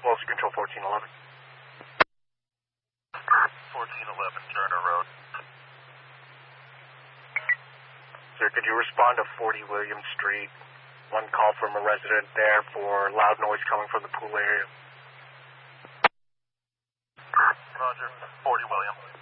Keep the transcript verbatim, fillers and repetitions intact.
Wilson Control fourteen eleven. fourteen eleven Turner Road. Sir, could you respond to forty William Street? One call from a resident there for loud noise coming from the pool area. Roger, forty William.